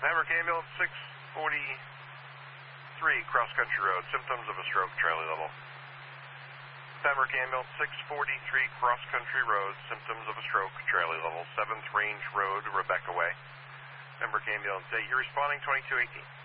Pembroke Ambulance 643, Cross Country Road, symptoms of a stroke, Charlie level. Pembroke Ambulance 643, Cross Country Road, symptoms of a stroke, Charlie level, 7th Range Road, Rebecca Way. Pembroke Ambulance 8, you're responding 2218.